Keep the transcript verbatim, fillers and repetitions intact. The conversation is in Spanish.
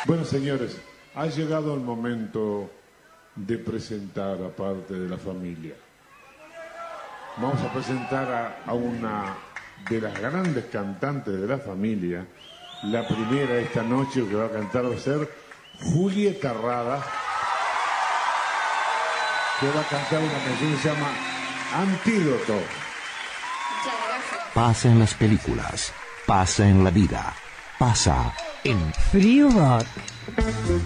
Bueno, señores, ha llegado el momento de presentar a parte de la familia. Vamos a presentar a, a una de las grandes cantantes de la familia. La primera esta noche que va a cantar va a ser Julieta Rada, que va a cantar una canción que se llama Antídoto. Muchas gracias. Pasa en las películas, pasa en la vida, pasa en Frío Rock.